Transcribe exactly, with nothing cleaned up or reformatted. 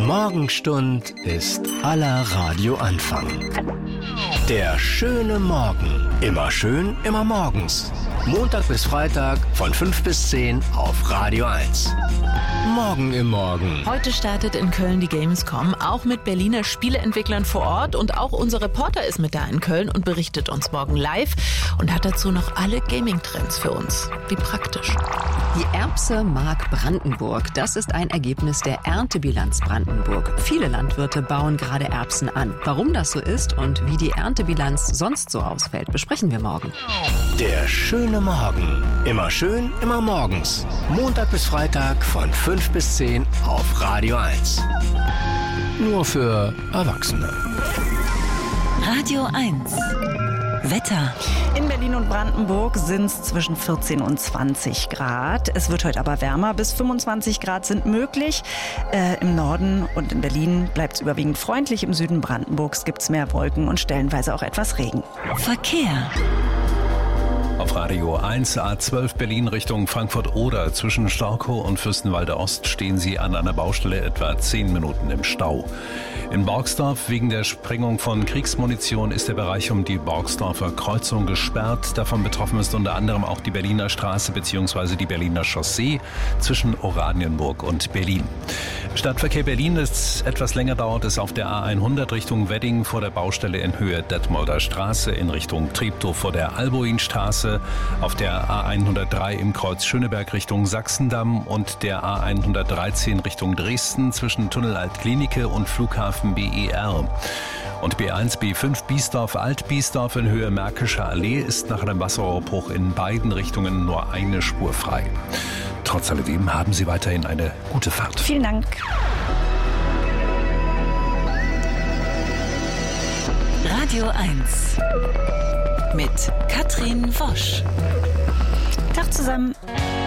Morgenstund ist aller Radioanfang. Der schöne Morgen. Immer schön, immer morgens. Montag bis Freitag von fünf bis zehn auf Radio eins. Morgen im Morgen. Heute startet in Köln die Gamescom, auch mit Berliner Spieleentwicklern vor Ort. Und auch unser Reporter ist mit da in Köln und berichtet uns morgen live und hat dazu noch alle Gaming-Trends für uns. Wie praktisch. Die Erbse mag Brandenburg. Das ist ein Ergebnis der Erntebilanz Brandenburg. Viele Landwirte bauen gerade Erbsen an. Warum das so ist und wie die Erntebilanz sonst so ausfällt, besprechen wir morgen. Der schöne Morgen. Immer schön, immer morgens. Montag bis Freitag von fünf bis zehn auf Radio eins. Nur für Erwachsene. Radio eins. Wetter. In Berlin und Brandenburg sind es zwischen vierzehn und zwanzig Grad. Es wird heute aber wärmer. Bis fünfundzwanzig Grad sind möglich. Äh, Im Norden und in Berlin bleibt es überwiegend freundlich. Im Süden Brandenburgs gibt es mehr Wolken und stellenweise auch etwas Regen. Verkehr. Auf Radio eins A zwölf Berlin Richtung Frankfurt-Oder zwischen Storkow und Fürstenwalde Ost stehen Sie an einer Baustelle etwa zehn Minuten im Stau. In Borgsdorf wegen der Sprengung von Kriegsmunition ist der Bereich um die Borgsdorfer Kreuzung gesperrt. Davon betroffen ist unter anderem auch die Berliner Straße bzw. die Berliner Chaussee zwischen Oranienburg und Berlin. Stadtverkehr Berlin ist etwas länger dauert es auf der A hundert Richtung Wedding vor der Baustelle in Höhe Detmolder Straße, in Richtung Treptow vor der Alboinstraße, auf der A hundertdrei im Kreuz Schöneberg Richtung Sachsendamm und der A hundertdreizehn Richtung Dresden zwischen Tunnel Altklinike und Flughafen B E R. Und B eins B fünf Biesdorf Alt-Biesdorf in Höhe Märkischer Allee ist nach einem Wasserrohrbruch in beiden Richtungen nur eine Spur frei. Trotz alledem haben Sie weiterhin eine gute Fahrt. Vielen Dank. Radio eins mit Katrin Wosch. Tag zusammen.